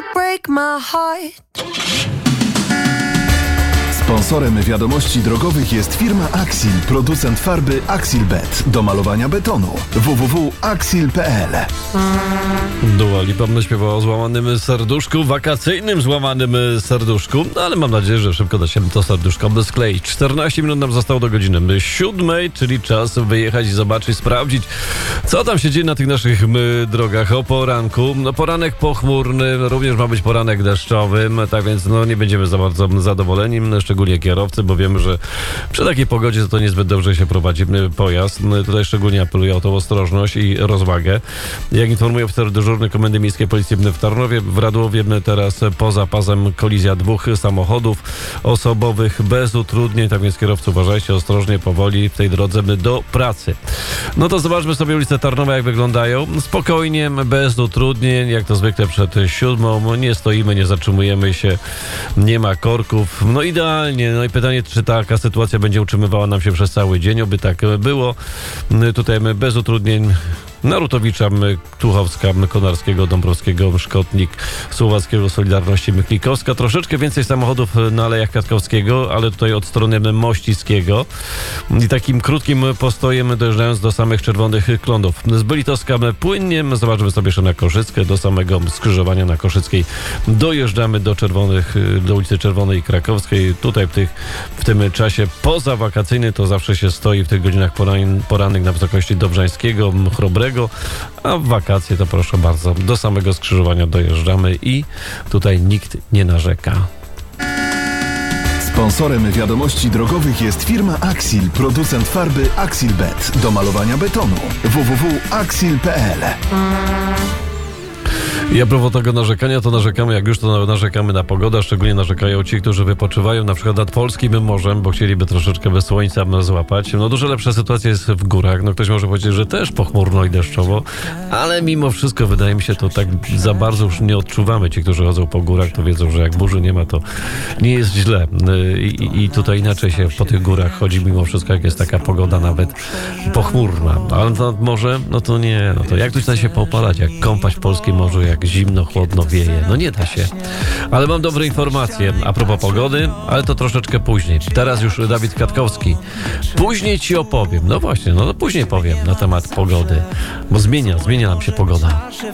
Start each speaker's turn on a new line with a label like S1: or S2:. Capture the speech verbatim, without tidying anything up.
S1: break my heart.
S2: Sponsorem wiadomości drogowych jest firma Axil, producent farby Axilbet do malowania betonu. w w w kropka axil kropka p l.
S3: Dua Lipa śpiewała o złamanym serduszku, wakacyjnym złamanym serduszku, no ale mam nadzieję, że szybko da się to serduszko skleić. czternaście minut nam zostało do godziny siódmej, czyli czas wyjechać i zobaczyć, sprawdzić, co tam się dzieje na tych naszych my, drogach o poranku. No, poranek pochmurny, również ma być poranek deszczowy, tak więc no, nie będziemy za bardzo zadowoleni, szczególnie kierowcy, bo wiemy, że przy takiej pogodzie to niezbyt dobrze się prowadzi pojazd. Tutaj szczególnie apeluję o tą ostrożność i rozwagę. Jak informuje oficer dyżurny Komendy Miejskiej Policji w Tarnowie, w Radłowie teraz poza pasem kolizja dwóch samochodów osobowych bez utrudnień, tak więc kierowcy uważajcie ostrożnie, powoli w tej drodze do pracy. No to zobaczmy sobie ulice Tarnowa, jak wyglądają. Spokojnie, bez utrudnień, jak to zwykle przed siódmą. Nie stoimy, nie zatrzymujemy się, nie ma korków. No idealnie. No i pytanie, czy taka sytuacja będzie utrzymywała nam się przez cały dzień, oby tak było. Tutaj bez utrudnień Narutowicza, Tuchowska, Konarskiego, Dąbrowskiego, Szkotnik, Słowackiego, Solidarności, Mychlikowska. Troszeczkę więcej samochodów na Alejach Kwiatkowskiego, ale tutaj od strony Mościckiego. I takim krótkim postojem dojeżdżając do samych Czerwonych Klądów. Z Bylitowska płynnie, zobaczmy sobie jeszcze na Koszyckę, do samego skrzyżowania na Koszyckiej dojeżdżamy do Czerwonych, do ulicy Czerwonej i Krakowskiej. Tutaj w, tych, w tym czasie pozawakacyjny to zawsze się stoi w tych godzinach poran, porannych na wysokości Dobrzańskiego, Chrobrego, a w wakacje to proszę bardzo, do samego skrzyżowania dojeżdżamy i tutaj nikt nie narzeka.
S2: Sponsorem wiadomości drogowych jest firma Axil, producent farby Axilbet do malowania betonu. w w w kropka axil kropka p l.
S3: I a propos tego narzekania, to narzekamy, jak już to narzekamy na pogodę, szczególnie narzekają ci, którzy wypoczywają na przykład nad polskim morzem, bo chcieliby troszeczkę bez słońca złapać. No dużo lepsza sytuacja jest w górach. No ktoś może powiedzieć, że też pochmurno i deszczowo, ale mimo wszystko wydaje mi się, to tak za bardzo już nie odczuwamy. Ci, którzy chodzą po górach, to wiedzą, że jak burzy nie ma, to nie jest źle. I, i tutaj inaczej się po tych górach chodzi mimo wszystko, jak jest taka pogoda nawet pochmurna. Ale nad morze, no to nie, no to jak tu da się popalać, jak kąpać w polskim morzu, jak zimno, chłodno wieje. No nie da się. Ale mam dobre informacje a propos pogody, ale to troszeczkę później. Teraz już Dawid Kwiatkowski. Później ci opowiem. No właśnie, no, no później powiem na temat pogody. Bo zmienia, zmienia nam się pogoda.